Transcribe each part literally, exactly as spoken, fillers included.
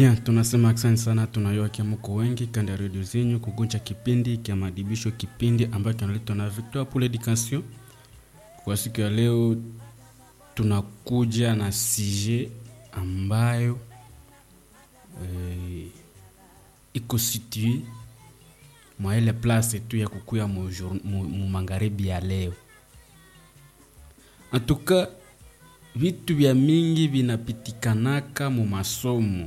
Bien, tunasema asante sana, tunayoa kia mko wengi kanda radio zenyu kugunja kipindi kia madibisho, kipindi ambacho kinaletwa na Victoire pour l'éducation. Kwa siku ya leo tunakuja na sujet ambayo eh, iko situé mwa ile place tu ya kukuya mu, mu, mu magharibi ya leo. En tout cas, vitu vya mingi vinapitikanaka mu masomo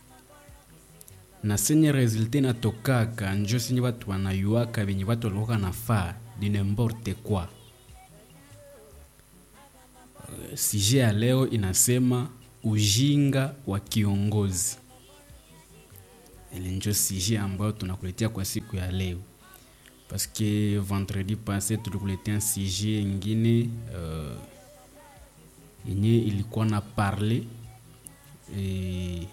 na senye resulte natokaka njo senye watu wanayuaka venye watu walikuwa nafaa di n'importe quoi. Uh, sujet ya leo inasema ujinga wa kiongozi. Ile njo sujet ambayo tunakuletea kwa siku ya leo. Parce que vendredi passé tulikuletea sujet ingine uh, yenye ilikuwa na parler eh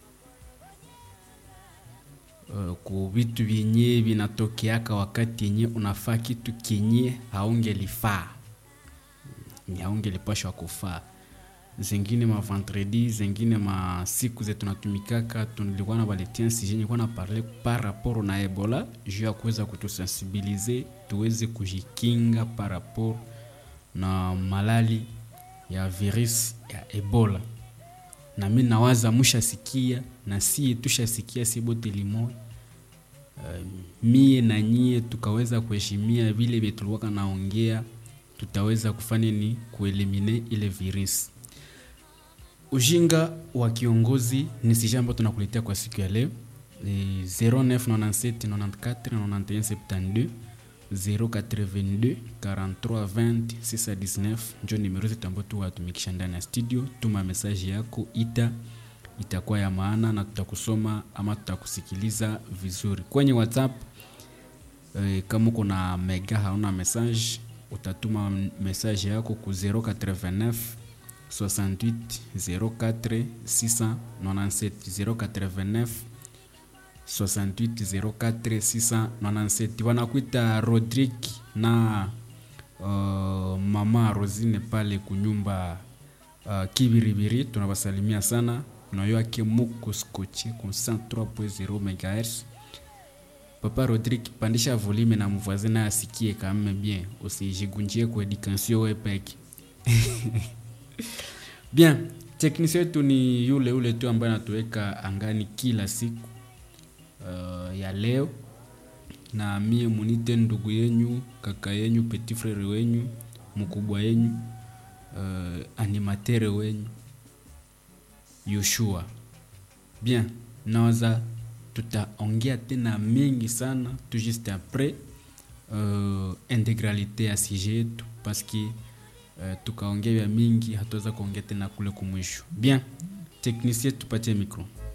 Uh, ku vitu vyenye vinatokeaka wakati yenye unafaa kitu kenye haungelifaa, ni haungelipashwa kufaa. Zengine ma vendredi, zengine ma siku zetu tunatumikaka tunilikuwa na waletea sujet yenye na parler par rapport na Ebola, juu ya kuweza kutusensibiliser tuweze kujikinga par rapport na malali ya virus ya Ebola. Na mimi nawaza mushasikia na si tushasikia si bote limo. Uh, mie na nyie tukaweza kuheshimia vile vitu tulikuwa naongea, tutaweza kufanya ni kuelimine ile virus. Ujinga wa kiongozi ni si jambo tunakuletea kwa siku ya leo. zero neuf nonante-sept nonante-quatre nonante-et un septante-deux zero quatre-vingt-deux quarante-trois vingt six cent dix-neuf ndio numero zetu ambazo tuwatumikisha ndani ya studio. Tuma message yako, ita itakuwa ya maana na tutakusoma ama tutakusikiliza vizuri. Kwenye WhatsApp eh, kama kuna mega hauna message, utatuma message yako ku zero quatre-vingt-neuf soixante-huit zero quatre six cent quatre-vingt-sept zero quatre-vingt-neuf soixante-huit zero quatre six cent quatre-vingt-sept. Wanakuita Rodrigue na uh, mama Rosine pale kunyumba uh, Kibiribiri, tunawasalimia sana. Unayoa ke muko skoche kwa cent trois point zero megahertz. Papa Rodrigue, pandisha volume na mvoisina asikie kama bien, usijigunjie kwa education wewe peke. Bien, technicien yetu ni yule yule tu ambaye anatuweka angani kila siku uh, ya leo. Na mie munite ndugu yenyu, kaka yenyu, petit frere wenyu, mkubwa yenyu, uh, animatere wenyu, Yoshua. Bien, nawaza tutaongea tena mingi sana tout juste après uh, integralité ya sujet yetu, parce que uh, tukaongea mingi hatuweza kuongea tena kule kumwisho. Bien, technicien tupatie micro.